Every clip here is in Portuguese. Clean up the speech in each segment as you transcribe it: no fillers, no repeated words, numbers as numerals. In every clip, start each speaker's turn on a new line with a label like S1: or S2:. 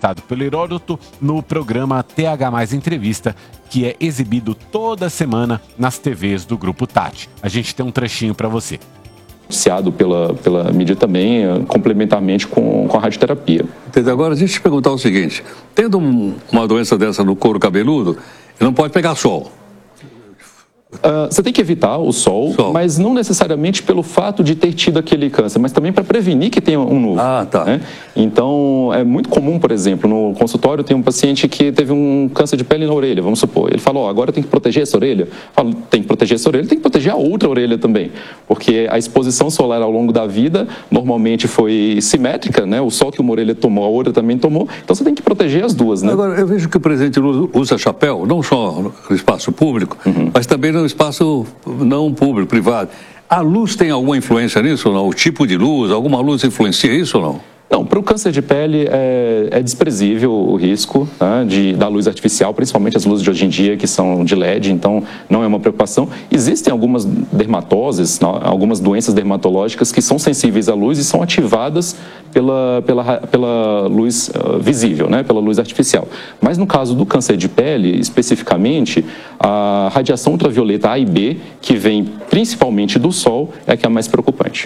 S1: entrevistado pelo Heródoto no programa TH+ Entrevista, que é exibido toda semana nas TVs do Grupo Tati. A gente tem um trechinho para você.
S2: Noticiado pela mídia também, complementarmente com a radioterapia.
S3: Agora, deixa eu te perguntar o seguinte, tendo uma doença dessa no couro cabeludo, não pode pegar sol.
S2: Você tem que evitar o sol, mas não necessariamente pelo fato de ter tido aquele câncer, mas também para prevenir que tenha um novo.
S3: Tá.
S2: Né? Então, é muito comum, por exemplo, no consultório tem um paciente que teve um câncer de pele na orelha, vamos supor. Ele falou, agora tem que proteger essa orelha. Falo, tem que proteger essa orelha, tem que proteger a outra orelha também. Porque a exposição solar ao longo da vida normalmente foi simétrica, né? O sol que uma orelha tomou, a outra também tomou. Então, você tem que proteger as duas, né?
S3: Agora, eu vejo que o presidente usa chapéu, não só no espaço público, mas também no espaço não público, privado. A luz tem alguma influência nisso ou não? O tipo de luz, alguma luz influencia isso ou não?
S2: Não, para o câncer de pele é desprezível o risco, tá, da luz artificial, principalmente as luzes de hoje em dia que são de LED, então não é uma preocupação. Existem algumas dermatoses, algumas doenças dermatológicas que são sensíveis à luz e são ativadas pela luz visível, né, pela luz artificial. Mas no caso do câncer de pele, especificamente, a radiação ultravioleta A e B, que vem principalmente do sol, é a que é a mais preocupante.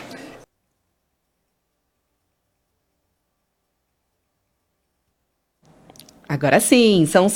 S4: Agora sim, são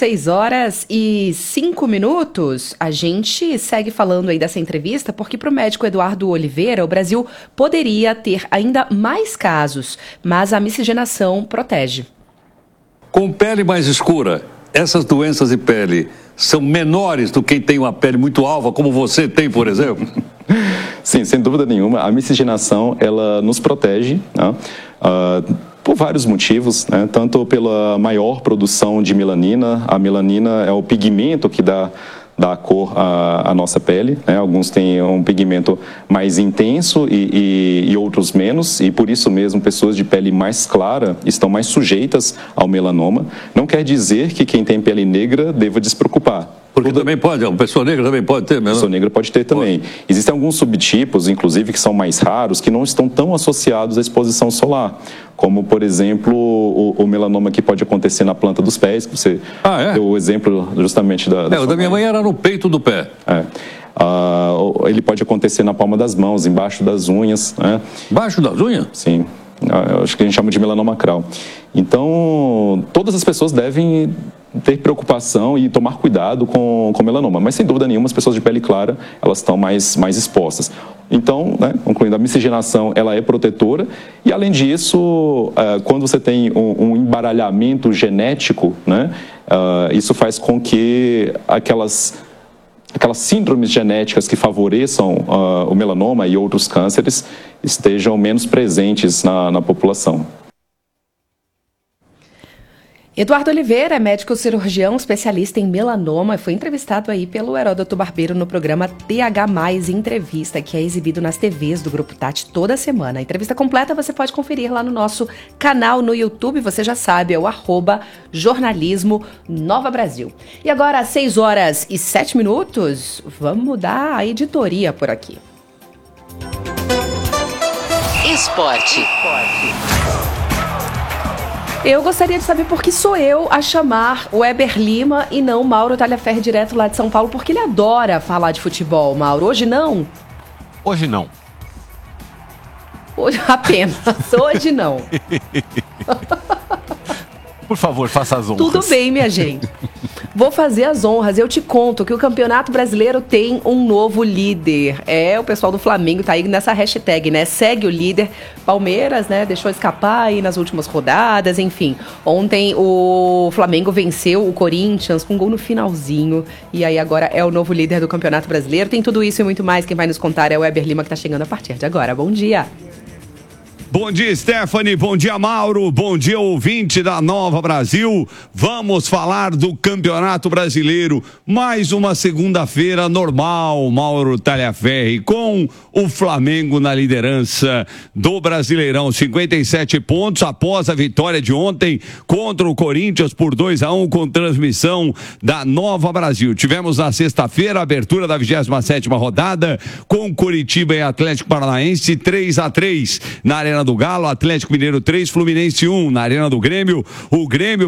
S4: 6h05. A gente segue falando aí dessa entrevista porque para o médico Eduardo Oliveira, o Brasil poderia ter ainda mais casos, mas a miscigenação protege.
S3: Com pele mais escura, essas doenças de pele são menores do que quem tem uma pele muito alva, como você tem, por exemplo?
S2: Sim, sem dúvida nenhuma. A miscigenação, ela nos protege, né? Por vários motivos, né? Tanto pela maior produção de melanina. A melanina é o pigmento que dá a cor à nossa pele, né? Alguns têm um pigmento mais intenso e outros menos, e por isso mesmo pessoas de pele mais clara estão mais sujeitas ao melanoma. Não quer dizer que quem tem pele negra deva despreocupar.
S3: Porque também pode, uma pessoa negra também pode ter melanoma.
S2: Pessoa negra pode ter também. Existem alguns subtipos, inclusive, que são mais raros, que não estão tão associados à exposição solar. Como, por exemplo, o melanoma que pode acontecer na planta dos pés, que você deu o exemplo justamente da
S3: o da minha mãe era no peito do pé.
S2: Ele pode acontecer na palma das mãos, embaixo das unhas. Né?
S3: Embaixo das unhas?
S2: Sim. Acho que a gente chama de melanoma acral. Então, todas as pessoas devem ter preocupação e tomar cuidado com melanoma. Mas, sem dúvida nenhuma, as pessoas de pele clara, elas estão mais expostas. Então, né, concluindo, a miscigenação, ela é protetora. E, além disso, quando você tem um embaralhamento genético, né, isso faz com que aquelas síndromes genéticas que favoreçam o melanoma e outros cânceres estejam menos presentes na população.
S4: Eduardo Oliveira é médico cirurgião, especialista em melanoma, e foi entrevistado aí pelo Heródoto Barbeiro no programa TH+ Entrevista, que é exibido nas TVs do Grupo Tati toda semana. A entrevista completa você pode conferir lá no nosso canal no YouTube, você já sabe, é o @jornalismo Nova Brasil. E agora, 6h07, vamos mudar a editoria por aqui.
S5: Esporte.
S4: Eu gostaria de saber por que sou eu a chamar o Weber Lima e não Mauro Talhaferri, direto lá de São Paulo, porque ele adora falar de futebol, Mauro. Hoje não?
S1: Hoje não.
S4: Hoje apenas. Hoje não.
S1: Por favor, faça as honras.
S4: Tudo bem, minha gente. Vou fazer as honras. Eu te conto que o Campeonato Brasileiro tem um novo líder. O pessoal do Flamengo tá aí nessa hashtag, né? Segue o líder. Palmeiras, né? Deixou escapar aí nas últimas rodadas, enfim. Ontem o Flamengo venceu o Corinthians com um gol no finalzinho. E aí agora é o novo líder do Campeonato Brasileiro. Tem tudo isso e muito mais. Quem vai nos contar é o Weber Lima, que tá chegando a partir de agora. Bom dia.
S6: Bom dia, Stephanie. Bom dia, Mauro. Bom dia, ouvinte da Nova Brasil. Vamos falar do Campeonato Brasileiro. Mais uma segunda-feira normal, Mauro Talhaferri, com o Flamengo na liderança do Brasileirão. 57 pontos após a vitória de ontem contra o Corinthians por 2-1 com transmissão da Nova Brasil. Tivemos na sexta-feira a abertura da 27ª rodada com Curitiba e Atlético Paranaense 3-3 na Arena do Galo, Atlético Mineiro 3, Fluminense 1 na Arena do Grêmio. O Grêmio